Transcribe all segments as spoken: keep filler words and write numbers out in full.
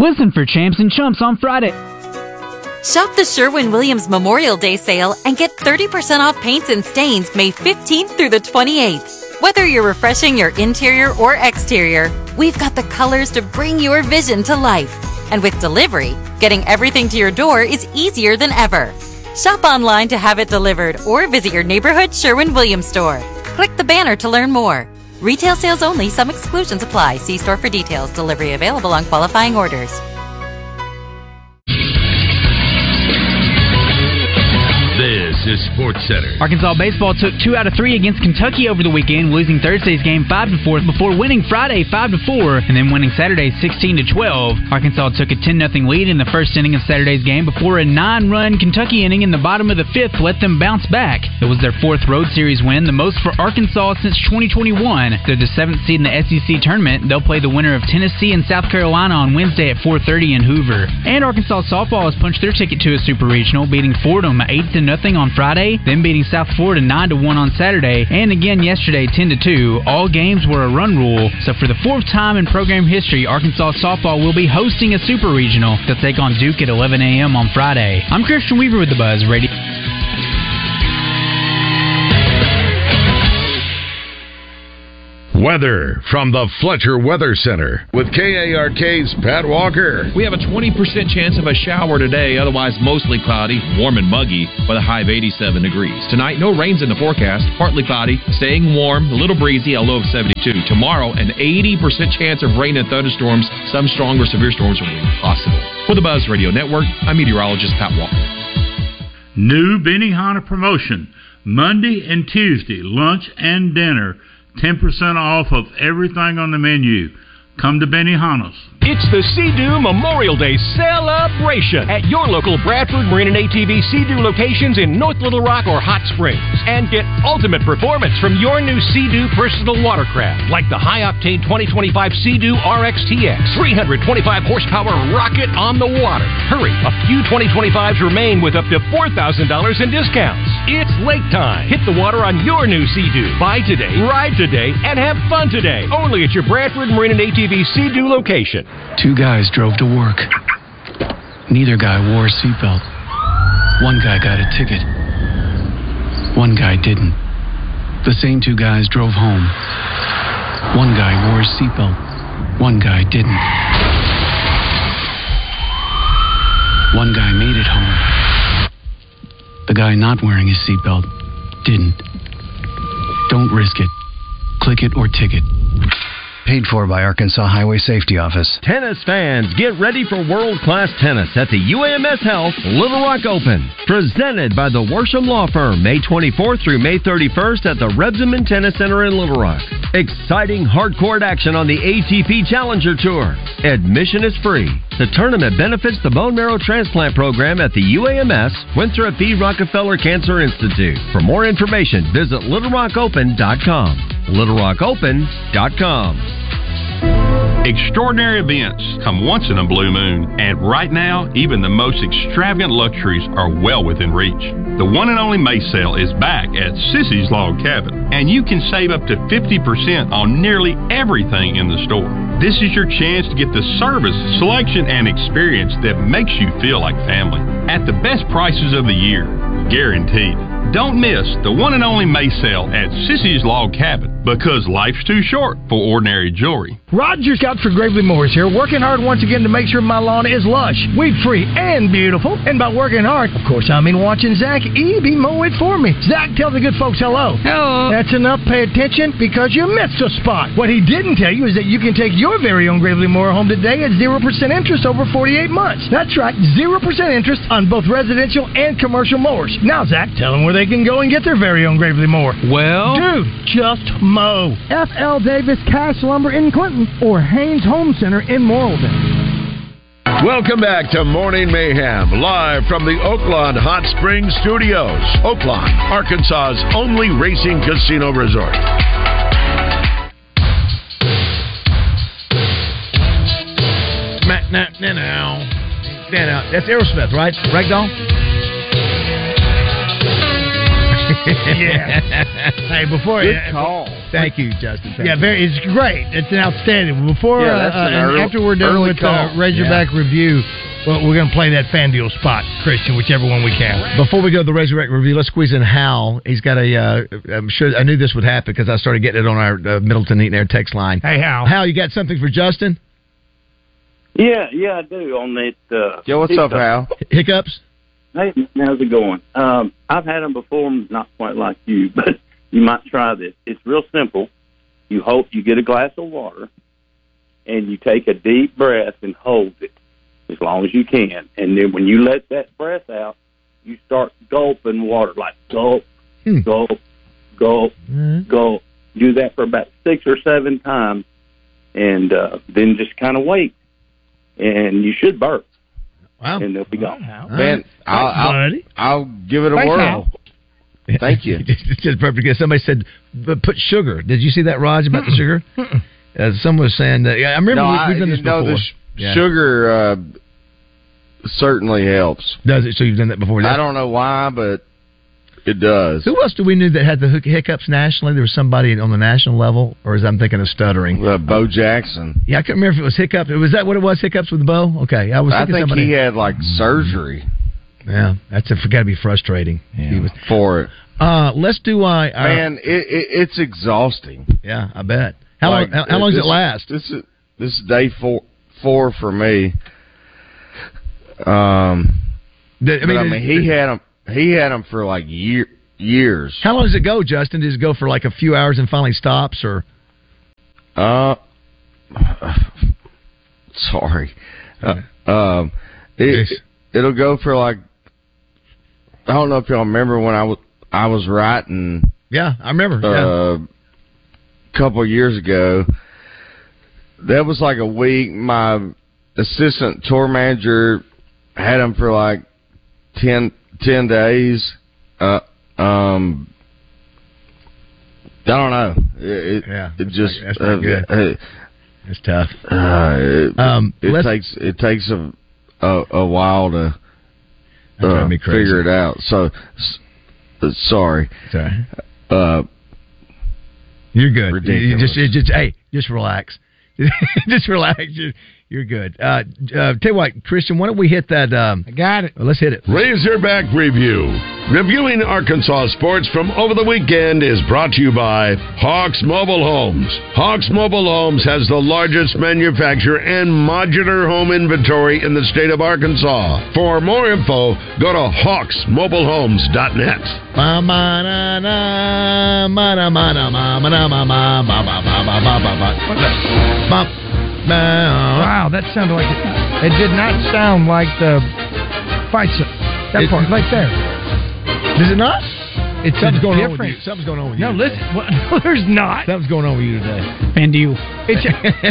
Listen for Champs and Chumps on Friday. Shop the Sherwin-Williams Memorial Day sale and get thirty percent off paints and stains May fifteenth through the twenty-eighth. Whether you're refreshing your interior or exterior, we've got the colors to bring your vision to life. And with delivery, getting everything to your door is easier than ever. Shop online to have it delivered or visit your neighborhood Sherwin-Williams store. Click the banner to learn more. Retail sales only. Some exclusions apply. See store for details. Delivery available on qualifying orders. This is SportsCenter. Arkansas baseball took two out of three against Kentucky over the weekend, losing Thursday's game five to four before winning Friday five to four and then winning Saturday sixteen to twelve. Arkansas took a ten nothing lead in the first inning of Saturday's game before a nine-run Kentucky inning in the bottom of the fifth let them bounce back. It was their fourth road series win, the most for Arkansas since twenty twenty-one. They're the seventh seed in the S E C tournament. They'll play the winner of Tennessee and South Carolina on Wednesday at four thirty in Hoover. And Arkansas softball has punched their ticket to a super regional, beating Fordham eight to nothing on Friday, then beating South Florida nine to one on Saturday, and again yesterday ten to two. All games were a run rule, so for the fourth time in program history, Arkansas softball will be hosting a super regional. They'll take on Duke at eleven a.m. on Friday. I'm Christian Weaver with the Buzz Radio. Weather from the Fletcher Weather Center with K A R K's Pat Walker. We have a twenty percent chance of a shower today, otherwise mostly cloudy, warm and muggy, with a high of eighty-seven degrees. Tonight, no rains in the forecast, partly cloudy, staying warm, a little breezy, a low of seventy-two. Tomorrow, an eighty percent chance of rain and thunderstorms. Some strong or severe storms will be possible. For the Buzz Radio Network, I'm meteorologist Pat Walker. New Benihana promotion. Monday and Tuesday, lunch and dinner. ten percent off of everything on the menu. Come to Benihana's. It's the Sea-Doo Memorial Day celebration at your local Bradford Marine and A T V Sea-Doo locations in North Little Rock or Hot Springs. And get ultimate performance from your new Sea-Doo personal watercraft, like the high-octane twenty twenty-five Sea-Doo R X T X, three hundred twenty-five horsepower rocket on the water. Hurry, a few twenty twenty-fives remain with up to four thousand dollars in discounts. It's lake time. Hit the water on your new Sea-Doo. Buy today, ride today, and have fun today. Only at your Bradford Marine and A T V Sea-Doo location. Two guys drove to work. Neither guy wore a seatbelt. One guy got a ticket. One guy didn't. The same two guys drove home. One guy wore a seatbelt. One guy didn't. One guy made it home. The guy not wearing his seatbelt didn't. Don't risk it. Click it or ticket. Paid for by Arkansas Highway Safety Office. Tennis fans, get ready for world-class tennis at the U A M S Health Little Rock Open. Presented by the Worsham Law Firm, May twenty-fourth through May thirty-first at the Rebsamen Tennis Center in Little Rock. Exciting hardcourt action on the A T P Challenger Tour. Admission is free. The tournament benefits the bone marrow transplant program at the U A M S Winthrop B. Rockefeller Cancer Institute. For more information, visit little rock open dot com. little rock open dot com. Extraordinary events come once in a blue moon, and right now, even the most extravagant luxuries are well within reach. The one and only May sale is back at Sissy's Log Cabin, and you can save up to fifty percent on nearly everything in the store. This is your chance to get the service, selection, and experience that makes you feel like family at the best prices of the year, guaranteed. Don't miss the one and only May sale at Sissy's Log Cabin, because life's too short for ordinary jewelry. Roger Scott for Gravely Mowers here, working hard once again to make sure my lawn is lush, weed-free, and beautiful. And by working hard, of course, I mean watching Zach Eby mow it for me. Zach, tell the good folks hello. Hello. That's enough. Pay attention, because you missed a spot. What he didn't tell you is that you can take your very own Gravely Mower home today at zero percent interest over forty-eight months. That's right, zero percent interest on both residential and commercial mowers. Now, Zach, tell them where they can go and get their very own Gravely Mower. Well, dude, just mow. F L Davis Cash Lumber in Clinton or Haynes Home Center in Morrilton. Welcome back to Morning Mayhem, live from the Oaklawn Hot Springs Studios. Oaklawn, Arkansas's only racing casino resort. Now, now, now, that's Aerosmith, right? Ragdoll? Yeah. Hey, before Good you, call. Thank you, Justin. Thank yeah, you. very. It's great. It's an outstanding. Before, Yeah, uh, that's an uh, early- after we're done early with the call. Razorback Yeah. review, well, we're going to play that FanDuel spot, Christian, whichever one we can. Before we go to the Razorback review, let's squeeze in Hal. He's got a. Uh, I'm sure I knew this would happen because I started getting it on our uh, Middleton Eaton Air text line. Hey, Hal. Hal, you got something for Justin? Yeah, yeah, I do. On that. Uh, Yo, what's up, Hal? Hiccups? Hey, how's it going? Um, I've had them before, not quite like you, but you might try this. It's real simple. You hold, you get a glass of water, and you take a deep breath and hold it as long as you can. And then when you let that breath out, you start gulping water, like gulp, Hmm. gulp, gulp, Mm-hmm. gulp. Do that for about six or seven times, and uh, then just kind of wait. And you should burp. Wow. And they'll be gone. Man, I'll, I'll, I'll give it a Thanks, whirl. Thank you. It's just perfect. Somebody said, but put sugar. Did you see that, Raj, about the sugar? Uh, someone was saying that. Yeah, I remember no, we, I, we've done this you know, before. the sh- Yeah. sugar uh, certainly helps. Does it? So you've done that before? I don't know why, but it does. Who else do we knew that had the hic- hiccups nationally? There was somebody on the national level, or is I'm thinking of stuttering? Uh, Bo Jackson. Yeah, I couldn't remember if it was hiccups. Was that what it was? Hiccups with Bo? Okay, I was I thinking think somebody. he had like surgery. Yeah, that's got to be frustrating. He was for it. Uh, let's do. Uh, uh, Man, it, it, it's exhausting. Yeah, I bet. How Like, long? How, how long does this- it last? This is this is day four four for me. Um, The- I but, mean, I mean, is- he had him. He had him for like year years. How long does it go, Justin? Does it go for like a few hours and finally stops, or? Uh, sorry. Uh, um, it, it'll go for like. I don't know if y'all remember when I was I was writing. Yeah, I remember. Uh, a couple of years ago. That was like a week. My assistant tour manager had him for like ten, ten days. Uh, um, I don't know. It, yeah, it just that's not uh, good. uh, It's tough. Uh, it, Um, it let's- takes it takes a a, a while to That drives uh, me crazy. figure it out. So s- uh, sorry. Sorry. Uh, You're good. You Ridiculous. just, you just, hey, just relax. just relax. You're, you're good. Uh, uh, tell you what, Christian, why don't we hit that? Um, I got it. Well, let's hit it. Razorback Review. Reviewing Arkansas sports from over the weekend is brought to you by Hawks Mobile Homes. Hawks Mobile Homes has the largest manufacturer and modular home inventory in the state of Arkansas. For more info, go to hawks mobile homes dot net. Wow, that sounded like it. It did not sound like the fight song. That It- part right there. Does it not? It's Something's going on with different. you. Something's going on with you. No, listen. Well, no, there's not. Something's going on with you today. FanDuel. It's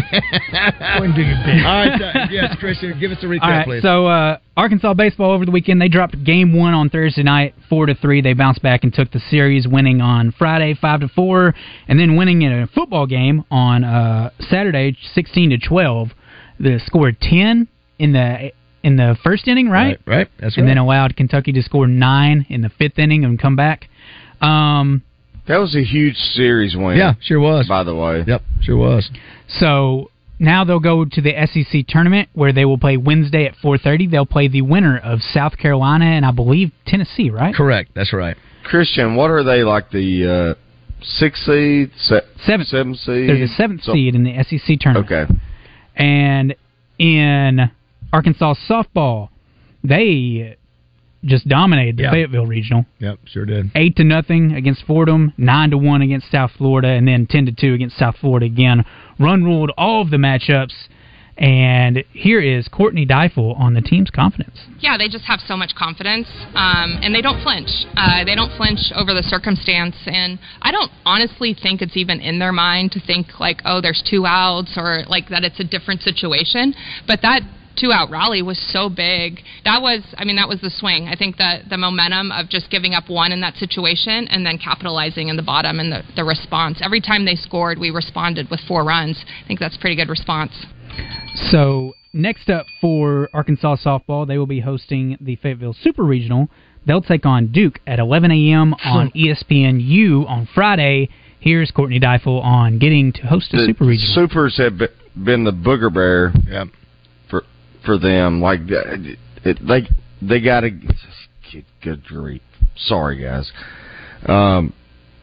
Go and do your bit. All right, uh, yes, Christian, give us a recap, All right, please. so uh, Arkansas baseball over the weekend, they dropped game one on Thursday night, four to three. They bounced back and took the series, winning on Friday, five to four, and then winning in a football game on uh, Saturday, sixteen to twelve. They scored ten in the in the first inning, right? Right, right. That's and right. then allowed Kentucky to score nine in the fifth inning and come back. Um, that was a huge series win. Yeah, sure was. By the way. Yep, sure was. So now they'll go to the S E C tournament where they will play Wednesday at four thirty. They'll play the winner of South Carolina and I believe Tennessee, right? Correct. That's right. Christian, what are they like the uh, sixth seed, se- Seventh. seventh seed? They're the seventh So- seed in the S E C tournament. Okay. And in Arkansas softball, they just dominated the Yeah. Fayetteville Regional. Yep, sure did. Eight to nothing against Fordham, nine to one against South Florida, and then ten to two against South Florida again. Run ruled all of the matchups. And here is Courtney Deifel on the team's confidence. Yeah, they just have so much confidence, um, and they don't flinch. Uh, they don't flinch over the circumstance, and I don't honestly think it's even in their mind to think like, oh, there's two outs or like that it's a different situation. But that two-out rally was so big. That was, I mean, that was the swing. I think that the momentum of just giving up one in that situation and then capitalizing in the bottom and the, the response. Every time they scored, we responded with four runs. I think that's a pretty good response. So next up for Arkansas softball, they will be hosting the Fayetteville Super Regional. They'll take on Duke at eleven a.m. on E S P N U on Friday. Here's Courtney Deifel on getting to host a the Super Regional. Supers have been the booger bear yep. for for them. Like it, they they got to good grief. Sorry, guys. Um,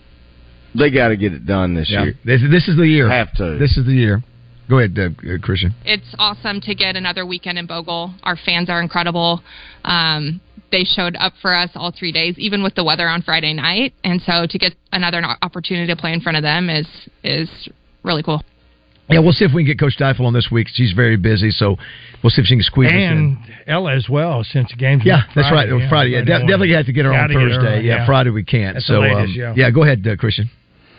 they got to get it done this yeah. year. This, this is the year. Have to. This is the year. Go ahead, uh, Christian. It's awesome to get another weekend in Bogle. Our fans are incredible. Um, they showed up for us all three days, even with the weather on Friday night. And so to get another opportunity to play in front of them is is really cool. Yeah, we'll see if we can get Coach Deifel on this week. She's very busy, so we'll see if she can squeeze and us in. And Ella as well, since the game's Yeah, Friday, that's right. Yeah, Friday. Yeah, de- definitely have to get her on Thursday. Her, yeah, yeah, Friday we can't. That's so, the latest, um, yeah. yeah, go ahead, uh, Christian.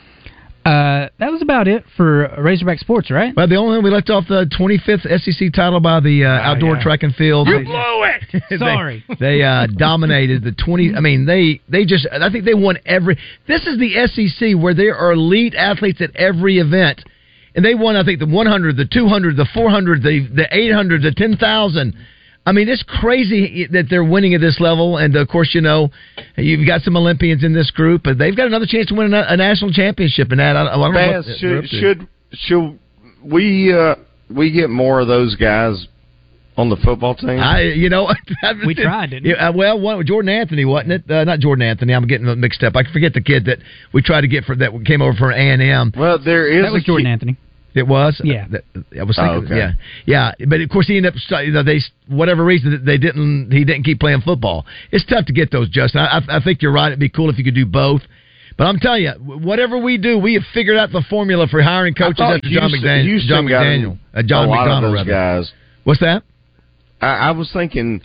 Uh, that was about it for Razorback Sports, right? Well, the only one we left off the twenty-fifth S E C title by the uh, oh, outdoor yeah. track and field. You they, blew it. they, Sorry. They uh, dominated the twenty. I mean, they they just. I think they won every. This is the S E C where there are elite athletes at every event, and they won. I think the one hundred, the two hundred, the four hundred, the the eight hundred, the ten thousand. I mean, it's crazy that they're winning at this level. And, of course, you know, you've got some Olympians in this group, but they've got another chance to win a, a national championship. And that, I, I don't Bass, know what should, should, should we uh, we get more of those guys on the football team? I, you know, we tried, didn't we? Yeah, well, one, Jordan Anthony, wasn't it? Uh, not Jordan Anthony. I'm getting them mixed up. I forget the kid that we tried to get for that came over for A and M. Well, there is that was a Jordan key- Anthony. It was, yeah. I was thinking, oh, okay. yeah, yeah. But of course, he ended up, you know, they whatever reason they didn't, he didn't keep playing football. It's tough to get those, Justin. I, I think you're right. It'd be cool if you could do both. But I'm telling you, whatever we do, we have figured out the formula for hiring coaches after John Houston, McDaniel. Houston John got McDaniel, uh, John a lot McDonald, of those rather. guys. What's that? I, I was thinking.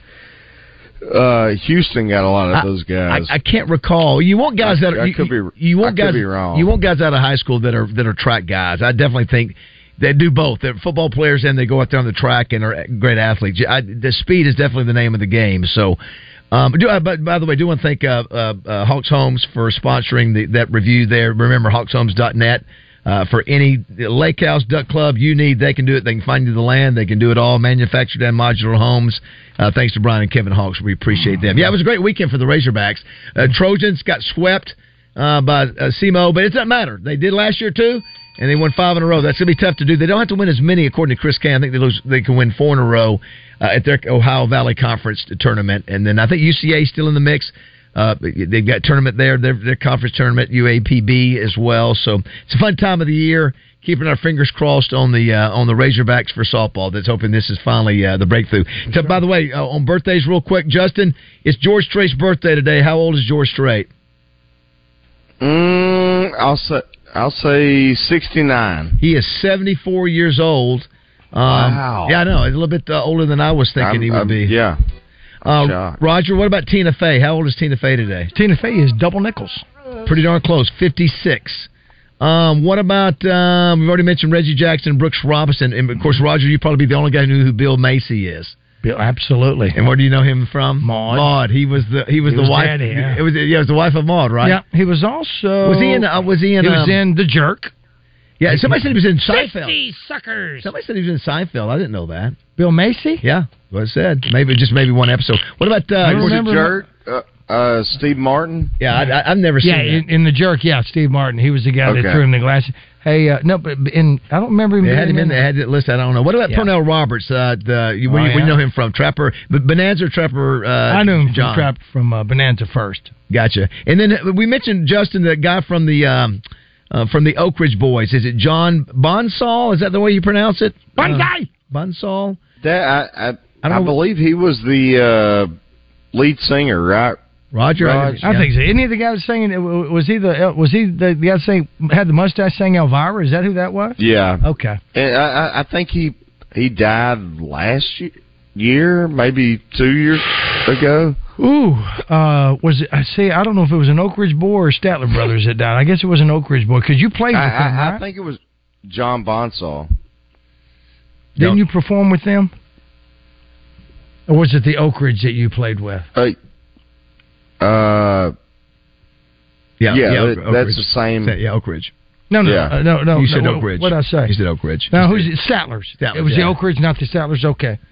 Uh, Houston got a lot of I, those guys. I, I can't recall. You want guys I, that are, I you, could be. you want I guys. could be wrong. You want guys out of high school that are that are track guys. I definitely think they do both. They're football players and they go out there on the track and are great athletes. I, the speed is definitely the name of the game. So, um, do I, but by the way, I do want to thank uh, uh, uh, Hawks Homes for sponsoring the, that review there. Remember, hawks homes dot net. Uh, for any lake house, duck club you need, they can do it. They can find you the land. They can do it all. Manufactured and modular homes. Uh, thanks to Brian and Kevin Hawks. We appreciate them. Yeah, it was a great weekend for the Razorbacks. Uh, Trojans got swept uh, by uh, S E M O, but it doesn't matter. They did last year, too, and they won five in a row. That's going to be tough to do. They don't have to win as many, according to Chris Kane. I think they, lose, they can win four in a row uh, at their Ohio Valley Conference tournament. And then I think U C A is still in the mix. Uh, they've got tournament there, their, their conference tournament, U A P B as well. So it's a fun time of the year. Keeping our fingers crossed on the uh, on the Razorbacks for softball. That's hoping this is finally uh, the breakthrough. So, by the way, uh, on birthdays, real quick, Justin, it's George Strait's birthday today. How old is George Strait? Mm, I'll say I'll say sixty-nine. He is seventy-four years old. Um, wow. Yeah, I know. He's a little bit uh, older than I was thinking I'm, he would I'm, be. Yeah. Uh, Roger, what about Tina Fey? How old is Tina Fey today? Tina Fey is double nickels. Pretty darn close, fifty-six. Um, what about, um, we've already mentioned Reggie Jackson and Brooks Robinson. And, of course, Roger, you probably be the only guy who knew who Bill Macy is. Bill, absolutely. And where do you know him from? Maud. Maud. He was the he was He the was wife. daddy, yeah. It was yeah, it was the wife of Maud, right? Yeah, he was also... Was he in, uh, was he in... He was um, in The Jerk. Yeah, somebody said he was in Seinfeld. fifty suckers. Somebody said he was in Seinfeld. I didn't know that. Bill Macy? Yeah, what it said. Maybe just maybe one episode. What about uh, I was it remember Jerk? Uh, uh, Steve Martin. Yeah, I, I, I've never seen Yeah, that. in, in The Jerk, yeah, Steve Martin. He was the guy Okay. that threw him the glasses. Hey, uh, no, but in I don't remember him. They had being him in. They had it listed. I don't know. What about Yeah. Pernell Roberts? Uh, the you, where, Oh, you, where you yeah. know him from? Trapper, but Bonanza or Trapper? Uh, I knew him John. from Trap from uh, Bonanza first. Gotcha. And then uh, we mentioned Justin, the guy from the um, uh, from the Oak Ridge Boys. Is it John Bonsall? Is that the way you pronounce it? Bonsai. Uh, Bonsall. That I I, I I, don't know- believe he was the uh, lead singer, right? Roger. Raj, I think so. Isn't he the guy that's singing? Was he the was he the, the guy saying had the mustache sang Elvira? Is that who that was? Yeah. Okay. And I, I- I think he he died last ye- year, maybe two years ago. Ooh, uh, was it? I see. I don't know if it was an Oak Ridge Boy or Statler Brothers that died. I guess it was an Oak Ridge Boy because you played with I, them, I, right? I think it was John Bonsall. Didn't No. you perform with them? Or was it the Oak Ridge that you played with? Uh, uh, Yeah, yeah, yeah, that- Oak that's Ridge. the same. Yeah, Oak Ridge. No, no, Yeah. uh, no, no. You said no, Oak Ridge. What did I say? You said Oak Ridge. No, You who's said- it? Statler's. Statler's, It was the yeah. Oak Ridge, not the Statler's. Okay.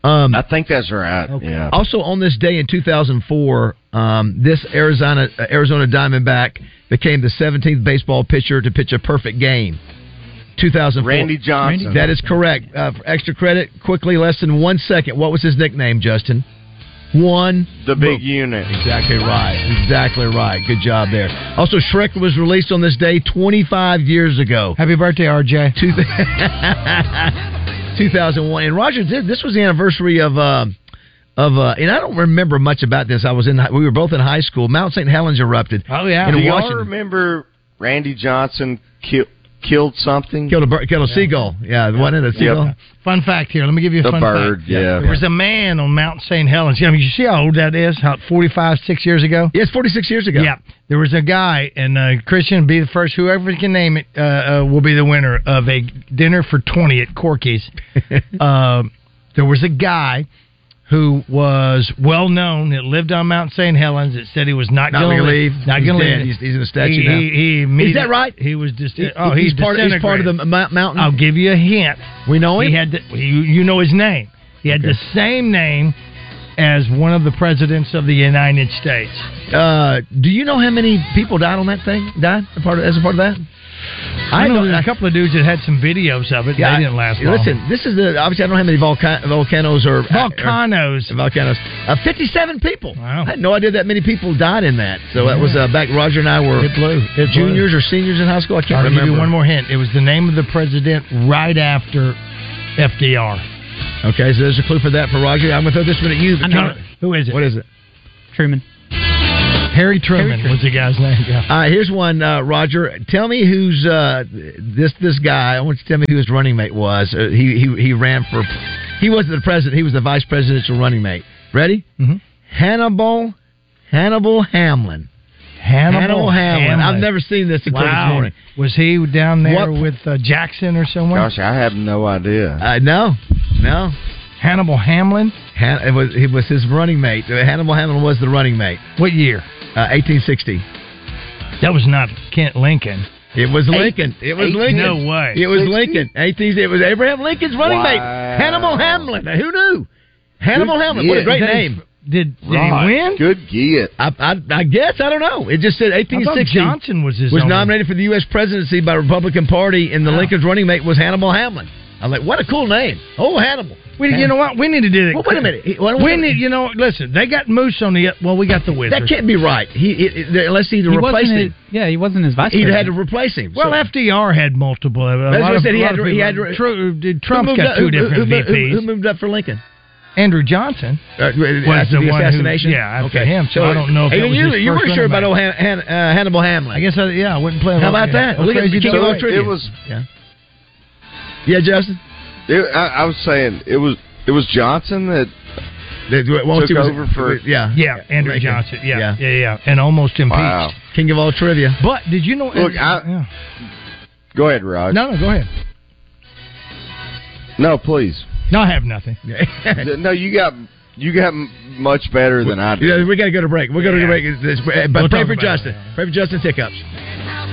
Um, I think that's right. Okay. Yeah. Also, on this day in two thousand four, um, this Arizona uh, Arizona Diamondback became the seventeenth baseball pitcher to pitch a perfect game. two thousand four. Randy Johnson. That is correct. Uh, for extra credit, quickly, less than one second. What was his nickname, Justin? One. The big boom. unit. Exactly right. Exactly right. Good job there. Also, Shrek was released on this day twenty-five years ago. Happy birthday, R J. Two thousand one. And Roger, this was the anniversary of uh, of uh, and I don't remember much about this. I was in we were both in high school. Mount Saint Helens erupted. Oh yeah. Do in y'all Washington. remember Randy Johnson ki- killed something? Killed a bird, killed a yeah. seagull. Yeah, yeah. Wasn't it a seagull? Yep. Fun fact here. Let me give you a the fun bird, fact. yeah. There was a man on Mount Saint Helens. I mean, you see how old that is? How forty-five, six years ago? Yes, forty-six years ago. Yeah. There was a guy, and uh, Christian, be the first. Whoever can name it uh, uh, will be the winner of a dinner for twenty at Corky's. uh, there was a guy who was well known that lived on Mount Saint Helens that said he was not, not going to leave. Not going to leave. He's, he's in a statue he, now. He, he Is that right? He was just. He, oh, he's, he's part. He's part of the mountain. I'll give you a hint. We know him. He had. The, you, you know his name. He had Okay. the same name as one of the presidents of the United States. Uh, do you know how many people died on that thing? Died a part of, as a part of that? I know there's a couple of dudes that had some videos of it. Yeah, they didn't last long. Listen, this is the obviously I don't know how many volca- volcanoes or volcanoes. Or, volcanoes. Uh, Fifty-seven people. Wow. I had no idea that many people died in that. So that was uh, back. Roger and I were it blew. It juniors blew. or seniors in high school. I can't I'll remember. give you one more hint. It was the name of the president right after F D R. Okay, so there's a clue for that for Roger. I'm going to throw this one at you. I know it. Who is it? What is it? Truman. Harry Truman, Harry Truman was the guy's name. Yeah. All right, here's one, uh, Roger. Tell me who's uh, this this guy. I want you to tell me who his running mate was. Uh, he he he ran for. He wasn't the president. He was the vice presidential running mate. Ready? Mm-hmm. Hannibal Hannibal Hamlin. Hannibal, Hannibal Hamlin. Hamlin. I've never seen this until wow. this morning. Was he down there What? with uh, Jackson or someone? Gosh, I have no idea. Uh, no, no. Hannibal Hamlin. Han- it was it was his running mate. Uh, Hannibal Hamlin was the running mate. What year? Uh, eighteen sixty. That was not Kent Lincoln. It was Lincoln. It was Lincoln. No way. It was Lincoln. eighteen It was Abraham Lincoln's running Wow. mate. Hannibal Hamlin. Now, who knew? Hannibal Good Hamlin. What a get. great Did he- name. Did, did Right. he win? Good get. I, I, I guess I don't know. It just said I eighteen thought sixty Johnson was his was own. nominated for the U S presidency by Republican Party, and the Wow. Lincoln's running mate was Hannibal Hamlin. I'm like, what a cool name. Oh, Hannibal. We, you know what? We need to do that. Well, wait a minute. He- why don't We need, you know, listen. They got Moose on the. Well, we got the Wizard. That can't be right. He, it, it, unless he'd He replaced wasn't him. his, yeah, he wasn't his vice He'd president. had to replace him. Well, so. F D R had multiple. A That's lot what I of, said. He a had lot to- of he people- had to- Tru- did- Who Trump's moved got up- two who- different who, V who, Ps. Who, who moved up for Lincoln? Andrew Johnson Uh, was after the the one who- assassination? yeah, after okay. him, so I don't know if Hey, that was you, his you first weren't sure running about mate. old Han, Han, uh, Hannibal Hamlin. I guess I, yeah, I wouldn't play. How about that? What Look at crazy King dog. of all it trivia. was. Yeah. Yeah, Justin. It, I, I was saying it was. It was Johnson that Well, took he was- over for. yeah, Yeah, Andrew Lincoln. Johnson. Yeah, Yeah. yeah, yeah, and almost impeached. Wow. King of all trivia. But did you know? Look, I- yeah. Go ahead, Raj. no, no, go ahead. No, please. No, I have nothing. No, you got you got m- much better than I did. Yeah, we got to go to break. We're going to Yeah. go to break. This- But We'll pray talk for about Justin. it, yeah. Pray for Justin's hiccups.